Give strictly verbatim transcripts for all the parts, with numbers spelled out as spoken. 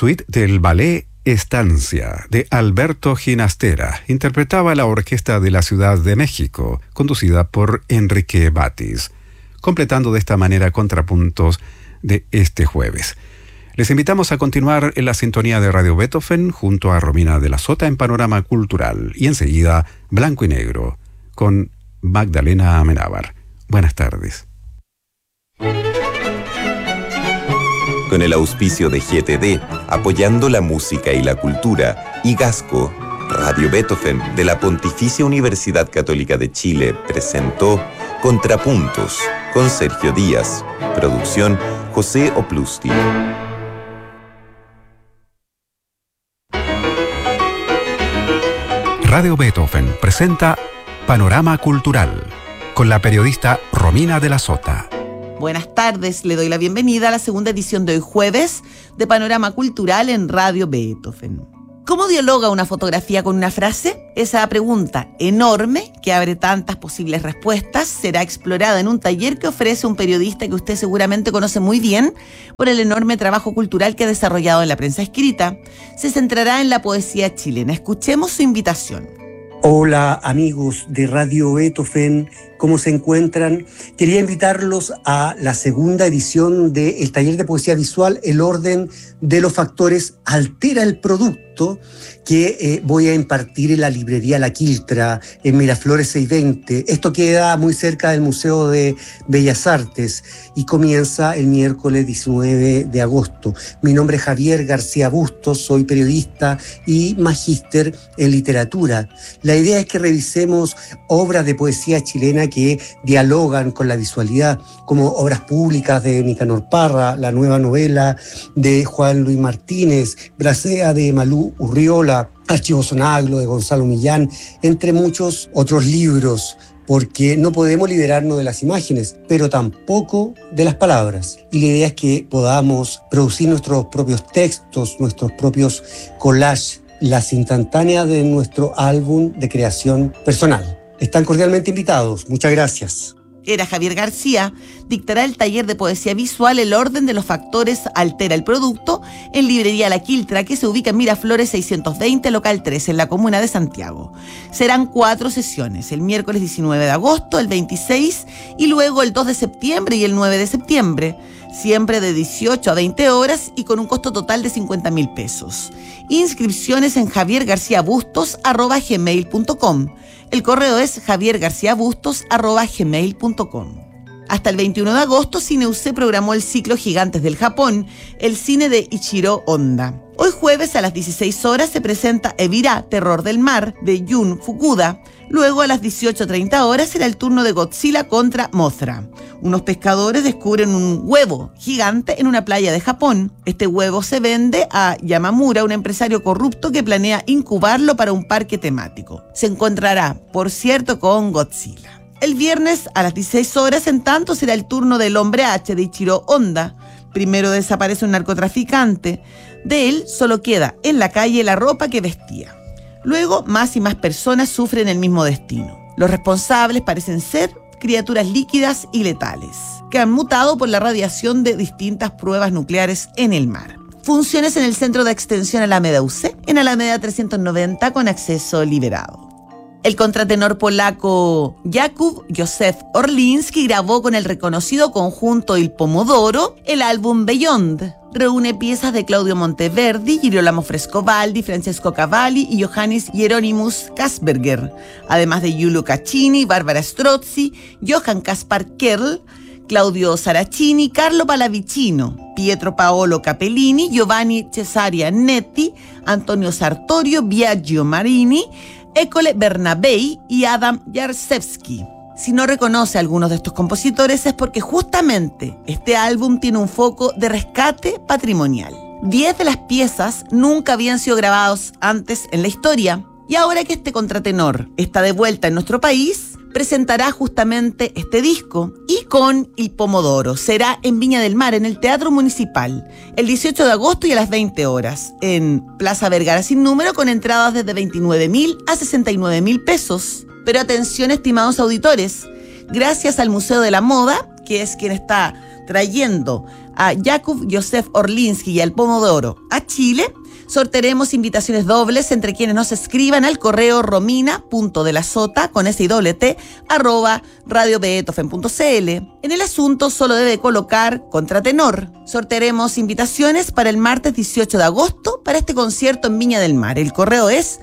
suite del ballet Estancia, de Alberto Ginastera, interpretaba la Orquesta de la Ciudad de México, conducida por Enrique Batis, completando de esta manera contrapuntos de este jueves. Les invitamos a continuar en la sintonía de Radio Beethoven junto a Romina de la Sota en Panorama Cultural y enseguida Blanco y Negro con Magdalena Amenábar. Buenas tardes. Con el auspicio de G T D, apoyando la música y la cultura, y Gasco, Radio Beethoven de la Pontificia Universidad Católica de Chile presentó Contrapuntos con Sergio Díaz. Producción José Oplusti. Radio Beethoven presenta Panorama Cultural con la periodista Romina de la Sota. Buenas tardes, le doy la bienvenida a la segunda edición de hoy jueves de Panorama Cultural en Radio Beethoven. ¿Cómo dialoga una fotografía con una frase? Esa pregunta enorme, que abre tantas posibles respuestas, será explorada en un taller que ofrece un periodista que usted seguramente conoce muy bien por el enorme trabajo cultural que ha desarrollado en la prensa escrita. Se centrará en la poesía chilena. Escuchemos su invitación. Hola amigos de Radio Beethoven, ¿cómo se encuentran? Quería invitarlos a la segunda edición del taller de poesía visual El orden de los factores altera el producto, que eh, voy a impartir en la librería La Quiltra, en Miraflores seiscientos veinte. Esto queda muy cerca del Museo de Bellas Artes y comienza el miércoles diecinueve de agosto. Mi nombre es Javier García Bustos, soy periodista y magíster en literatura. La idea es que revisemos obras de poesía chilena que dialogan con la visualidad, como obras públicas de Nicanor Parra, la nueva novela de Juan Luis Martínez, Bracea de Malú Urriola, Archivo Sonaglo de Gonzalo Millán, entre muchos otros libros, porque no podemos liberarnos de las imágenes, pero tampoco de las palabras. Y la idea es que podamos producir nuestros propios textos, nuestros propios collages, las instantáneas de nuestro álbum de creación personal. Están cordialmente invitados. Muchas gracias. Era Javier García, dictará el taller de poesía visual El orden de los factores altera el producto en librería La Quiltra, que se ubica en Miraflores seiscientos veinte, local tres, en la comuna de Santiago. Serán cuatro sesiones, el miércoles diecinueve de agosto, el veintiséis y luego el dos de septiembre y el nueve de septiembre, siempre de dieciocho a veinte horas y con un costo total de cincuenta mil pesos. Inscripciones en javiergarciabustos arroba gmail punto com. El correo es javiergarciabustos arroba gmail punto com. Hasta el veintiuno de agosto, Cine U C programó el ciclo Gigantes del Japón, el cine de Ichiro Honda. Hoy jueves a las dieciséis horas se presenta Evira, Terror del Mar, de Jun Fukuda. Luego a las dieciocho treinta horas será el turno de Godzilla contra Mothra. Unos pescadores descubren un huevo gigante en una playa de Japón. Este huevo se vende a Yamamura, un empresario corrupto que planea incubarlo para un parque temático. Se encontrará, por cierto, con Godzilla. El viernes a las dieciséis horas, en tanto, será el turno del Hombre H de Ichiro Honda. Primero desaparece un narcotraficante. De él solo queda en la calle la ropa que vestía. Luego, más y más personas sufren el mismo destino. Los responsables parecen ser criaturas líquidas y letales, que han mutado por la radiación de distintas pruebas nucleares en el mar. Funciones en el Centro de Extensión Alameda U C, en Alameda trescientos noventa, con acceso liberado. El contratenor polaco Jakub Józef Orliński grabó con el reconocido conjunto Il Pomodoro el álbum Beyond. Reúne piezas de Claudio Monteverdi, Girolamo Frescobaldi, Francesco Cavalli y Johannes Hieronymus Kasperger, además de Giulio Caccini, Barbara Strozzi, Johann Caspar Kerl, Claudio Saracini, Carlo Pallavicino, Pietro Paolo Capellini, Giovanni Cesaria Netti, Antonio Sartorio, Biagio Marini, École Bernabei y Adam Jarzewski. Si no reconoce a algunos de estos compositores es porque justamente este álbum tiene un foco de rescate patrimonial. Diez de las piezas nunca habían sido grabadas antes en la historia, y ahora que este contratenor está de vuelta en nuestro país, presentará justamente este disco, y con Il Pomodoro. Será en Viña del Mar, en el Teatro Municipal, el dieciocho de agosto y a las veinte horas, en Plaza Vergara sin número, con entradas desde veintinueve mil a sesenta y nueve mil pesos. Pero atención, estimados auditores, gracias al Museo de la Moda, que es quien está trayendo a Jakub Josef Orlinski y al Pomodoro a Chile, sortearemos invitaciones dobles entre quienes nos escriban al correo romina.delasota con S y doble T arroba radio beethoven punto cl. En el asunto solo debe colocar contratenor. Sortearemos invitaciones para el martes dieciocho de agosto para este concierto en Viña del Mar. El correo es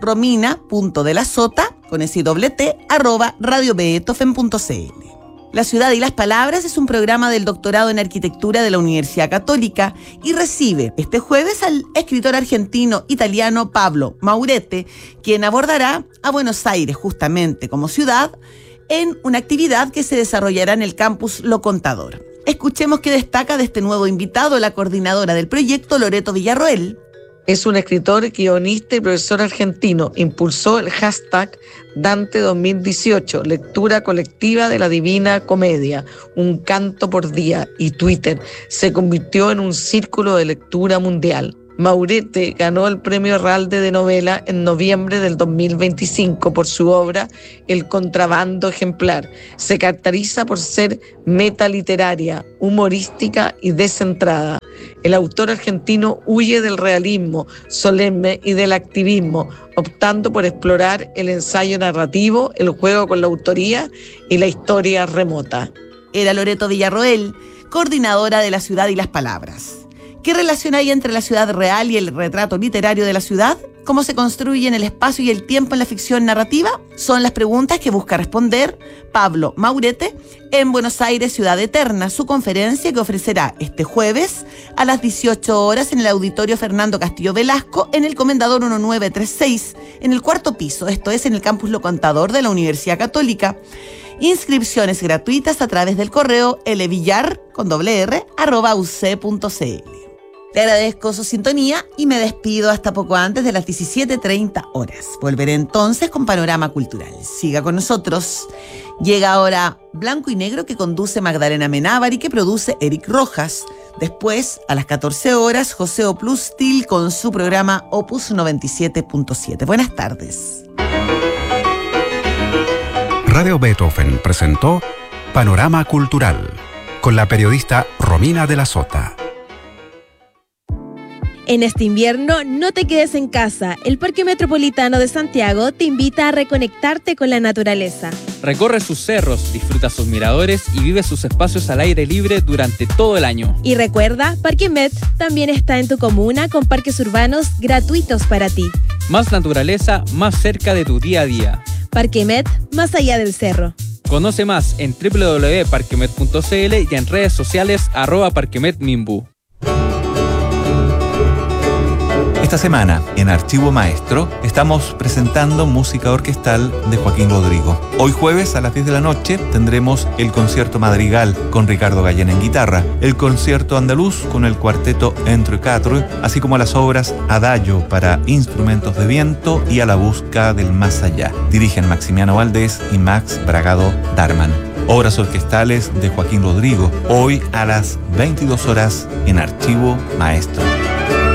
romina.delasota con S y doble T arroba radio beethoven punto cl. La ciudad y las palabras es un programa del doctorado en arquitectura de la Universidad Católica y recibe este jueves al escritor argentino-italiano Pablo Maurete, quien abordará a Buenos Aires justamente como ciudad en una actividad que se desarrollará en el campus Lo Contador. Escuchemos qué destaca de este nuevo invitado la coordinadora del proyecto, Loreto Villarroel. Es un escritor, guionista y profesor argentino. Impulsó el hashtag Dante dos mil dieciocho, lectura colectiva de la Divina Comedia, un canto por día, y Twitter se convirtió en un círculo de lectura mundial. Maurete ganó el Premio Ralde de Novela en noviembre del dos mil veinticinco por su obra El Contrabando Ejemplar. Se caracteriza por ser metaliteraria, humorística y descentrada. El autor argentino huye del realismo solemne y del activismo, optando por explorar el ensayo narrativo, el juego con la autoría y la historia remota. Era Loreto Villarroel, coordinadora de La Ciudad y las Palabras. ¿Qué relación hay entre la ciudad real y el retrato literario de la ciudad? ¿Cómo se construyen el espacio y el tiempo en la ficción narrativa? Son las preguntas que busca responder Pablo Maurete en Buenos Aires, Ciudad Eterna, su conferencia que ofrecerá este jueves a las dieciocho horas en el Auditorio Fernando Castillo Velasco, en el Comendador mil novecientos treinta y seis, en el cuarto piso, esto es en el campus Lo Contador de la Universidad Católica. Inscripciones gratuitas a través del correo lvillar, con doble r, arroba uc punto cl. Te agradezco su sintonía y me despido hasta poco antes de las diecisiete treinta horas. Volveré entonces con Panorama Cultural. Siga con nosotros. Llega ahora Blanco y Negro, que conduce Magdalena Menábar y que produce Eric Rojas. Después, a las catorce horas, José Oplustil con su programa Opus noventa y siete punto siete. Buenas tardes. Radio Beethoven presentó Panorama Cultural con la periodista Romina de la Sota. En este invierno, no te quedes en casa. El Parque Metropolitano de Santiago te invita a reconectarte con la naturaleza. Recorre sus cerros, disfruta sus miradores y vive sus espacios al aire libre durante todo el año. Y recuerda, Parque Met también está en tu comuna con parques urbanos gratuitos para ti. Más naturaleza, más cerca de tu día a día. Parque Met, más allá del cerro. Conoce más en doble u doble u doble u punto parquemet punto cl y en redes sociales arroba parquemetmimbu. Esta semana, en Archivo Maestro, estamos presentando música orquestal de Joaquín Rodrigo. Hoy jueves a las diez de la noche tendremos el concierto madrigal con Ricardo Gallén en guitarra, el concierto andaluz con el cuarteto Entre Quatre, así como las obras Adagio para instrumentos de viento y A la busca del más allá. Dirigen Maximiano Valdés y Max Bragado Darman. Obras orquestales de Joaquín Rodrigo, hoy a las veintidós horas en Archivo Maestro.